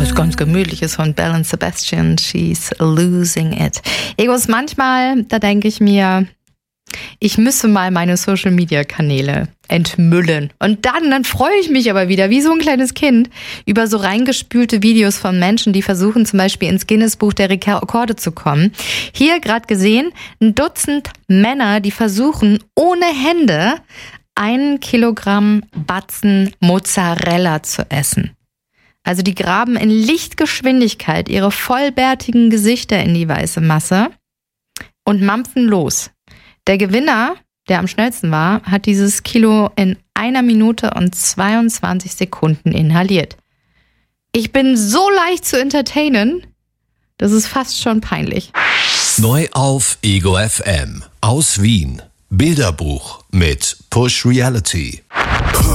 Was ganz Gemütliches von Belle and Sebastian, She's Losing It. Egos, manchmal, da denke ich mir, ich müsse mal meine Social-Media-Kanäle entmüllen. Und dann freue ich mich aber wieder, wie so ein kleines Kind, über so reingespülte Videos von Menschen, die versuchen zum Beispiel ins Guinness-Buch der Rekorde zu kommen. Hier gerade gesehen, 1 Dutzend Männer, die versuchen, ohne Hände 1 Kilogramm Batzen Mozzarella zu essen. Also die graben in Lichtgeschwindigkeit ihre vollbärtigen Gesichter in die weiße Masse und mampfen los. Der Gewinner, der am schnellsten war, hat dieses Kilo in 1 Minute und 22 Sekunden inhaliert. Ich bin so leicht zu entertainen, das ist fast schon peinlich. Neu auf Ego FM aus Wien. Bilderbuch mit Push Reality.